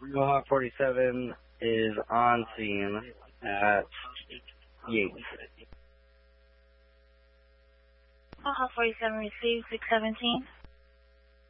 Mohawk 47 is on scene at Yates. Mohawk 47 received 617.